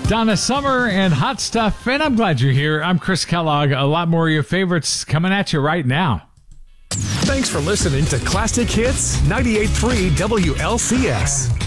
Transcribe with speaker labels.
Speaker 1: Donna Summer and Hot Stuff, and I'm glad you're here. I'm Chris Kellogg. A lot more of your favorites coming at you right now.
Speaker 2: Thanks for listening to Classic Hits 98.3 WLCS.